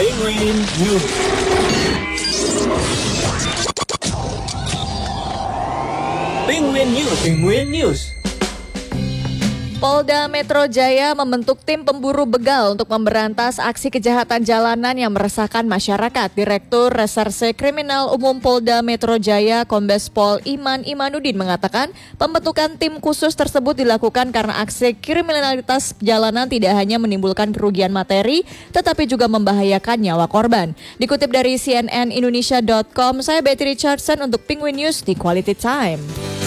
Penguin News. Penguin News. Penguin News. Polda Metro Jaya membentuk tim pemburu begal untuk memberantas aksi kejahatan jalanan yang meresahkan masyarakat. Direktur Reserse Kriminal Umum Polda Metro Jaya, Kombes Pol Iman Imanuddin mengatakan, pembentukan tim khusus tersebut dilakukan karena aksi kriminalitas jalanan tidak hanya menimbulkan kerugian materi, tetapi juga membahayakan nyawa korban. Dikutip dari cnnindonesia.com, saya Betty Richardson untuk Penguin News di Quality Time.